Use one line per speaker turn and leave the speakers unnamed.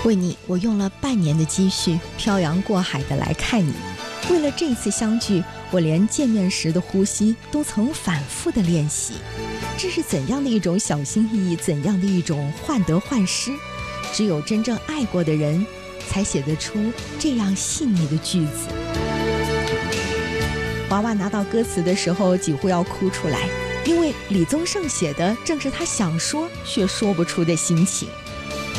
为你，我用了半年的积蓄，漂洋过海的来看你。为了这次相聚，我连见面时的呼吸都曾反复的练习。这是怎样的一种小心翼翼，怎样的一种患得患失？只有真正爱过的人，才写得出这样细腻的句子。娃娃拿到歌词的时候，几乎要哭出来，因为李宗盛写的正是他想说却说不出的心情。